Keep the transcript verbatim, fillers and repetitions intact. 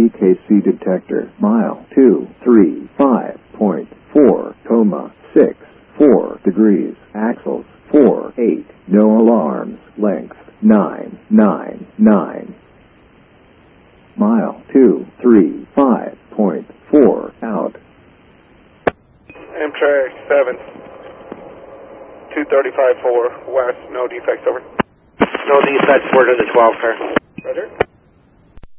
T K C detector. Mile two three five point four, coma six four degrees. Axles four eight. No alarms. Length nine nine nine. Mile two three five point four out. Amtrak seven, two thirty-five four west, no defects, over. No defects, we're to the twelve car. Roger.